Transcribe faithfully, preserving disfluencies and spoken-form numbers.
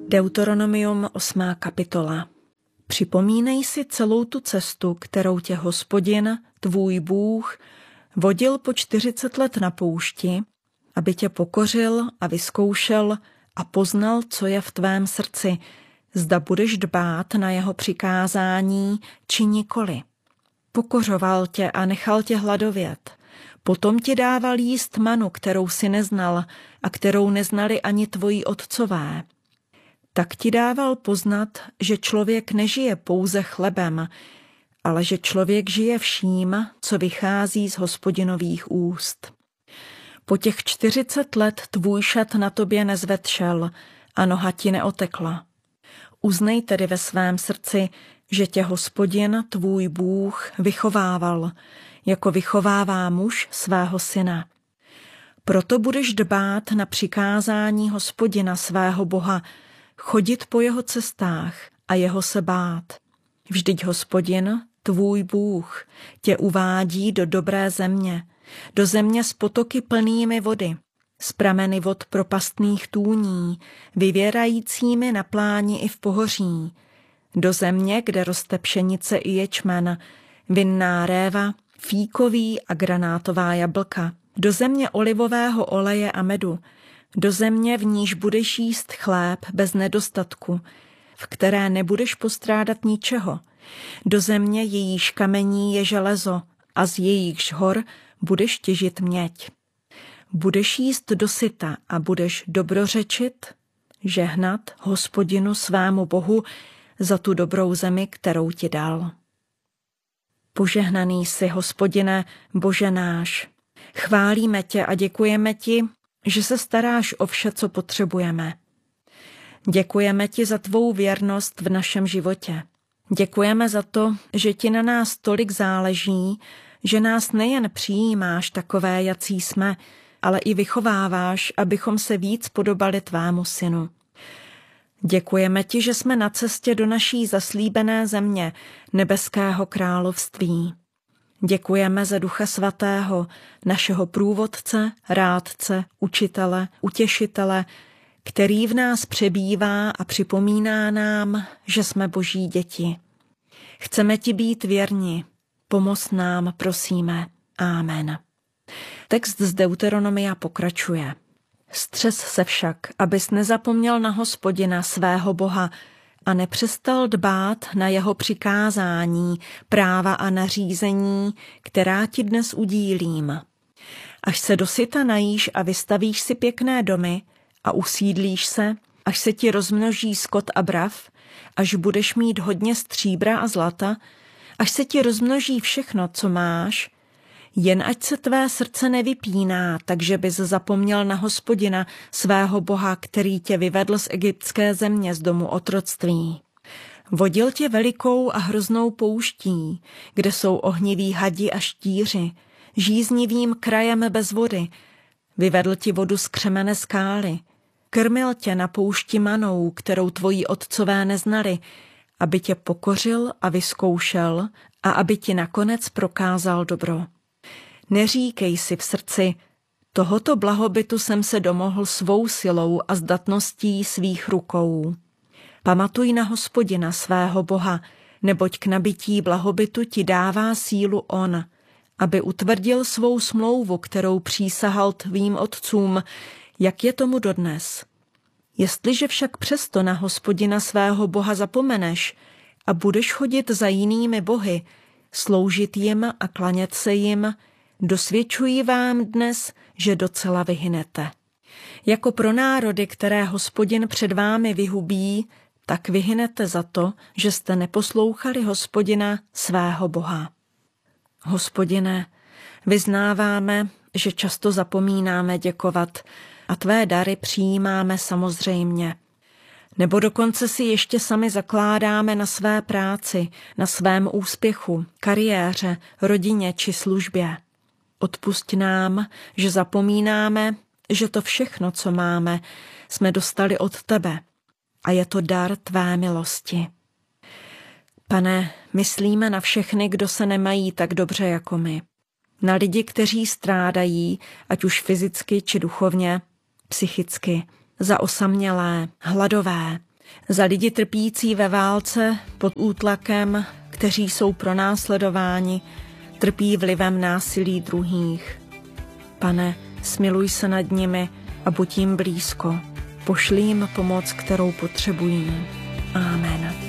Deuteronomium osmá kapitola. Připomínej si celou tu cestu, kterou tě Hospodin, tvůj Bůh, vodil po čtyřicet let na poušti, aby tě pokořil a vyzkoušel a poznal, co je v tvém srdci, zda budeš dbát na jeho přikázání, či nikoli. Pokořoval tě a nechal tě hladovět. Potom ti dával jíst manu, kterou si neznal a kterou neznali ani tvoji otcové. Tak ti dával poznat, že člověk nežije pouze chlebem, ale že člověk žije vším, co vychází z Hospodinových úst. Po těch čtyřicet let tvůj šat na tobě nezvetšel a noha ti neotekla. Uznej tedy ve svém srdci, že tě Hospodin, tvůj Bůh, vychovával, jako vychovává muž svého syna. Proto budeš dbát na přikázání Hospodina svého Boha, chodit po jeho cestách a jeho se bát. Vždyť Hospodin, tvůj Bůh, tě uvádí do dobré země, do země s potoky plnými vody, s prameny vod propastných tůní, vyvěrajícími na pláni i v pohoří, do země, kde roste pšenice i ječmen, vinná réva, fíkový a granátová jablka, do země olivového oleje a medu, do země, v níž budeš jíst chléb bez nedostatku, v které nebudeš postrádat ničeho, do země, jejíž kamení je železo a z jejíchž hor budeš těžit měď. Budeš jíst dosyta a budeš dobrořečit, žehnat Hospodinu svému Bohu za tu dobrou zemi, kterou ti dal. Požehnaný jsi, Hospodine, Bože náš. Chválíme tě a děkujeme ti, že se staráš o vše, co potřebujeme. Děkujeme ti za tvou věrnost v našem životě. Děkujeme za to, že ti na nás tolik záleží, že nás nejen přijímáš takové, jací jsme, ale i vychováváš, abychom se víc podobali tvému synu. Děkujeme ti, že jsme na cestě do naší zaslíbené země, nebeského království. Děkujeme za Ducha Svatého, našeho průvodce, rádce, učitele, utěšitele, který v nás přebývá a připomíná nám, že jsme Boží děti. Chceme ti být věrni. Pomoz nám, prosíme. Amen. Text z Deuteronomia pokračuje. Střes se však, abys nezapomněl na Hospodina svého Boha a nepřestal dbát na jeho přikázání, práva a nařízení, která ti dnes udílím. Až se dosyta najíš a vystavíš si pěkné domy a usídlíš se, až se ti rozmnoží skot a brav, až budeš mít hodně stříbra a zlata, až se ti rozmnoží všechno, co máš, jen ať se tvé srdce nevypíná, takže bys zapomněl na Hospodina, svého Boha, který tě vyvedl z egyptské země, z domu otroctví. Vodil tě velikou a hroznou pouští, kde jsou ohniví hadi a štíři, žíznivým krajem bez vody. Vyvedl ti vodu z křemene skály. Krmil tě na poušti manou, kterou tvoji otcové neznali, aby tě pokořil a vyzkoušel a aby ti nakonec prokázal dobro. Neříkej si v srdci, tohoto blahobytu jsem se domohl svou silou a zdatností svých rukou. Pamatuj na Hospodina svého Boha, neboť k nabytí blahobytu ti dává sílu on, aby utvrdil svou smlouvu, kterou přísahal tvým otcům, jak je tomu dodnes. Jestliže však přesto na Hospodina svého Boha zapomeneš a budeš chodit za jinými bohy, sloužit jim a klanět se jim, dosvědčuji vám dnes, že docela vyhynete. Jako pro národy, které Hospodin před vámi vyhubí, tak vyhynete za to, že jste neposlouchali Hospodina svého Boha. Hospodine, vyznáváme, že často zapomínáme děkovat a tvé dary přijímáme samozřejmě. Nebo dokonce si ještě sami zakládáme na své práci, na svém úspěchu, kariéře, rodině či službě. Odpusť nám, že zapomínáme, že to všechno, co máme, jsme dostali od tebe a je to dar tvé milosti. Pane, myslíme na všechny, kdo se nemají tak dobře jako my. Na lidi, kteří strádají, ať už fyzicky či duchovně, psychicky, za osamělé, hladové, Za lidi trpící ve válce pod útlakem, kteří jsou pronásledováni, trpí vlivem násilí druhých. Pane, smiluj se nad nimi a buď jim blízko. Pošli jim pomoc, kterou potřebují. Amen.